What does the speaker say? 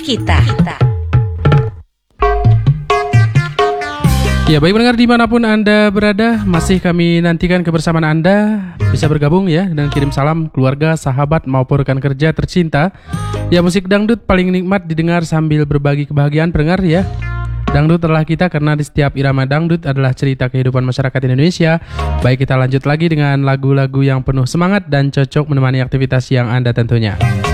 kita. Ya, baik pendengar dimanapun Anda berada, masih kami nantikan kebersamaan Anda. Bisa bergabung ya dan kirim salam keluarga, sahabat maupun rekan kerja tercinta. Ya, musik dangdut paling nikmat didengar sambil berbagi kebahagiaan pendengar ya. Dangdut adalah kita karena di setiap irama dangdut adalah cerita kehidupan masyarakat Indonesia. Baik, kita lanjut lagi dengan lagu-lagu yang penuh semangat dan cocok menemani aktivitas siang Anda tentunya.